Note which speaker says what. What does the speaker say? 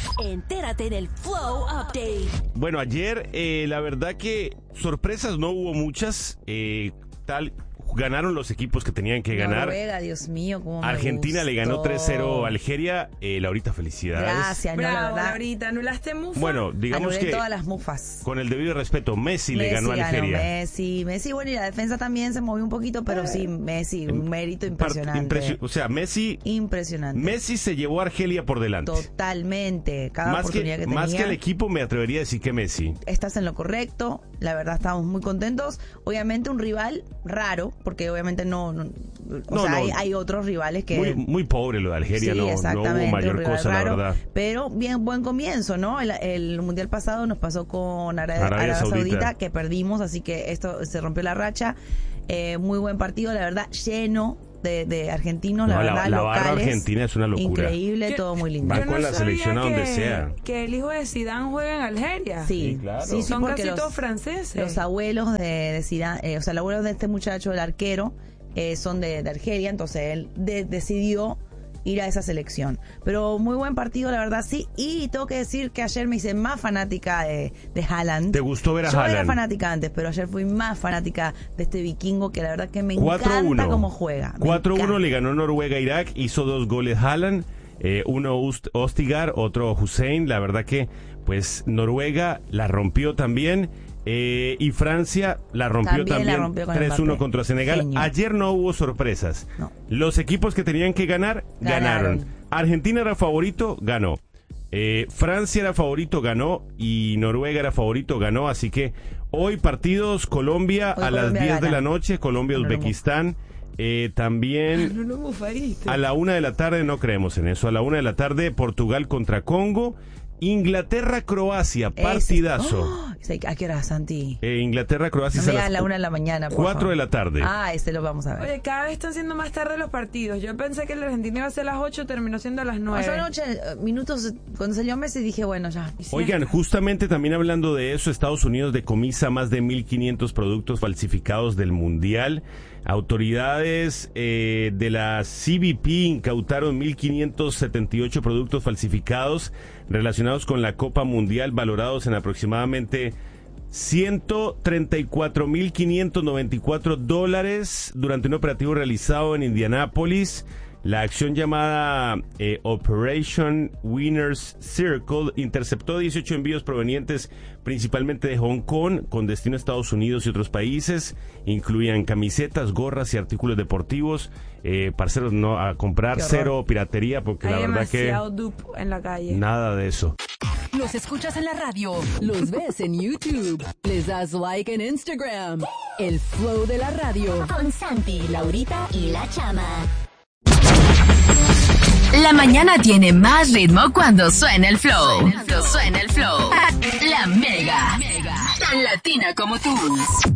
Speaker 1: Entérate en el Flow Update.
Speaker 2: Bueno, ayer la verdad que sorpresas no hubo muchas. Ganaron los equipos que tenían que ganar.
Speaker 3: Noruega, Dios mío, cómo me
Speaker 2: Argentina
Speaker 3: gustó.
Speaker 2: le ganó 3-0 a Algeria. Laurita, felicidades.
Speaker 3: Gracias, no, la
Speaker 4: Bravo,
Speaker 3: verdad.
Speaker 4: Laurita, ¿anulaste mufa?
Speaker 2: Bueno, digamos
Speaker 3: Anulé
Speaker 2: que
Speaker 3: todas las mufas.
Speaker 2: con el debido respeto, Messi le ganó a Algeria.
Speaker 3: Messi, bueno, y la defensa también se movió un poquito, pero sí, Messi, un mérito impresionante.
Speaker 2: O sea, Messi se llevó a Argelia por delante.
Speaker 3: Totalmente, cada oportunidad que tenía.
Speaker 2: Más que el equipo, me atrevería a decir que Messi.
Speaker 3: Estás en lo correcto, la verdad estamos muy contentos. Obviamente un rival raro, porque obviamente hay otros rivales que...
Speaker 2: Muy pobre lo de Algeria,
Speaker 3: sí,
Speaker 2: no hubo mayor cosa,
Speaker 3: raro,
Speaker 2: la verdad.
Speaker 3: Pero bien, buen comienzo, ¿no? El mundial pasado nos pasó con Arabia Saudita, que perdimos, así que esto se rompió la racha. Muy buen partido, la verdad, lleno de argentinos, la verdad,
Speaker 2: la
Speaker 3: locales.
Speaker 2: barra argentina es una locura.
Speaker 3: Increíble, todo muy lindo.
Speaker 2: Va con la selección a donde sea.
Speaker 4: Que el hijo de Zidane juega en Algeria.
Speaker 3: Sí,
Speaker 2: claro.
Speaker 3: Sí,
Speaker 4: Son
Speaker 3: porque
Speaker 4: casi todos franceses.
Speaker 3: Los abuelos de Zidane, los abuelos de este muchacho, el arquero, son de Argelia, entonces él decidió ir a esa selección. Pero muy buen partido, la verdad, sí. Y tengo que decir que ayer me hice más fanática de Haaland.
Speaker 2: ¿Te gustó ver a
Speaker 3: Haaland? Yo era
Speaker 2: Haaland?
Speaker 3: fanática antes, pero ayer fui más fanática de este vikingo que la verdad que me encanta cómo juega.
Speaker 2: 4-1 le ganó Noruega a Irak, hizo 2 goles Haaland, uno Ostigar, otro Hussein. La verdad que pues Noruega la rompió también. Y Francia la rompió también 3-1 contra Senegal.
Speaker 3: Genio.
Speaker 2: Ayer no hubo sorpresas.
Speaker 3: No.
Speaker 2: Los equipos que tenían que ganar, ganaron. Argentina era favorito, ganó. Francia era favorito, ganó. Y Noruega era favorito, ganó. Así que hoy partidos, Colombia a las 10 de la noche, Colombia-Uzbekistán. También a la 1 de la tarde, no creemos en eso, a la 1 de la tarde, Portugal contra Congo. Inglaterra-Croacia, partidazo.
Speaker 3: ¿A qué hora, Santi?
Speaker 2: Inglaterra-Croacia
Speaker 3: a la 1 de la mañana,
Speaker 2: 4 de la tarde.
Speaker 3: Ese lo vamos a ver.
Speaker 4: Oye, cada vez están siendo más tarde los partidos. Yo pensé que la Argentina iba a ser a las 8, terminó siendo a las 9.
Speaker 3: Son 8 minutos, cuando salió Messi dije, bueno, ya.
Speaker 2: Oigan, justamente también hablando de eso, Estados Unidos decomisa más de 1.500 productos falsificados del Mundial. Autoridades de la CBP incautaron 1.578 productos falsificados relacionados con la Copa Mundial, valorados en aproximadamente $134.594 durante un operativo realizado en Indianápolis. La acción llamada Operation Winners Circle interceptó 18 envíos provenientes principalmente de Hong Kong con destino a Estados Unidos y otros países. Incluían camisetas, gorras y artículos deportivos. Parceros, no a comprar, cero piratería, porque la verdad que
Speaker 4: dupe en la calle.
Speaker 2: Nada de eso.
Speaker 1: Los escuchas en la radio, los ves en YouTube, les das like en Instagram. El Flow de la radio. Con Santi, Laurita y La Chama. La mañana tiene más ritmo cuando suena el flow. La Mega. Tan latina como tú.